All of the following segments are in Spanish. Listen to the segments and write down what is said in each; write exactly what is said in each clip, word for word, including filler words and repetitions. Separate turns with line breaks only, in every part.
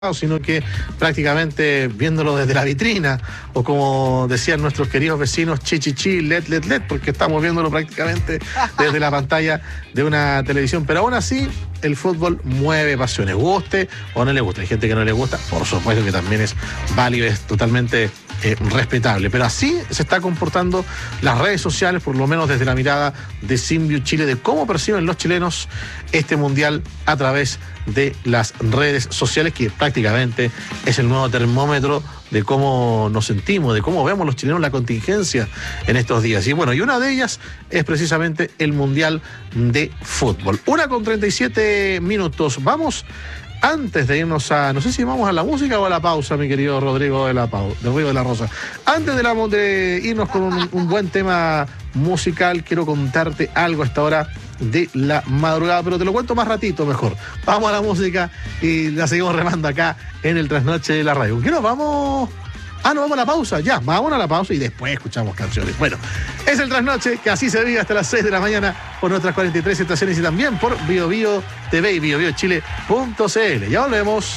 sino que prácticamente viéndolo desde la vitrina, o como decían nuestros queridos vecinos, chi chi chi, let let let, porque estamos viéndolo prácticamente desde la pantalla de una televisión. Pero aún así, el fútbol mueve pasiones, guste o no le guste. Hay gente que no le gusta, por supuesto que también es válido, es totalmente eh, respetable. Pero así se está comportando las redes sociales, por lo menos desde la mirada de Simview Chile, de cómo perciben los chilenos este mundial a través de las redes sociales, que prácticamente es el nuevo termómetro de cómo nos sentimos, de cómo vemos los chilenos la contingencia en estos días. Y bueno, y una de ellas es precisamente el Mundial de Fútbol. Una con treinta y siete minutos. Vamos, antes de irnos a, no sé si vamos a la música o a la pausa, mi querido Rodrigo de la, Pau, de Río de la Rosa. Antes de, la, de irnos con un, un buen tema musical, quiero contarte algo a esta hora de la madrugada, pero te lo cuento más ratito mejor. Vamos a la música y la seguimos remando acá en el Trasnoche de la Radio. ¿Con qué nos vamos? Ah, no, vamos a la pausa, ya, vamos a la pausa y después escuchamos canciones. Bueno, es el Trasnoche, que así se vive hasta las seis de la mañana por nuestras cuarenta y tres estaciones y también por Bio Bio T V y bio bio chile punto c l. Ya volvemos.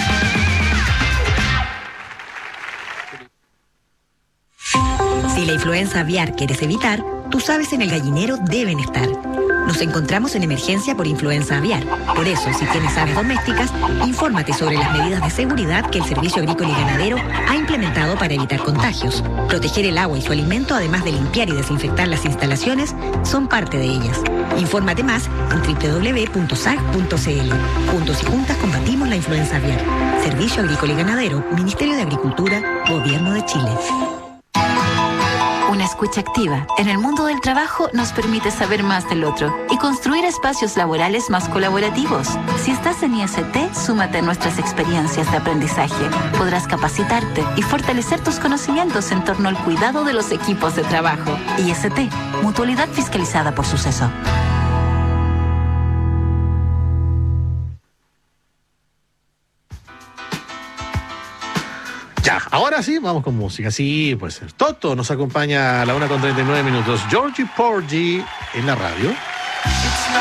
Si la influenza aviar quieres evitar, tus aves en el gallinero deben estar. Nos encontramos en emergencia por influenza aviar. Por eso, si tienes aves domésticas, infórmate sobre las medidas de seguridad que el Servicio Agrícola y Ganadero ha implementado para evitar contagios. Proteger el agua y su alimento, además de limpiar y desinfectar las instalaciones, son parte de ellas. Infórmate más en doble u doble u doble u punto s a g punto c l. Juntos y juntas combatimos la influenza aviar. Servicio Agrícola y Ganadero, Ministerio de Agricultura, Gobierno de Chile.
Una escucha activa en el mundo del trabajo nos permite saber más del otro y construir espacios laborales más colaborativos. Si estás en I S T, súmate a nuestras experiencias de aprendizaje. Podrás capacitarte y fortalecer tus conocimientos en torno al cuidado de los equipos de trabajo. I S T, Mutualidad Fiscalizada por Suceso.
Ya, ahora sí, vamos con música. Sí, pues el Toto nos acompaña a la una con treinta y nueve minutos. Georgie Porgy en la radio.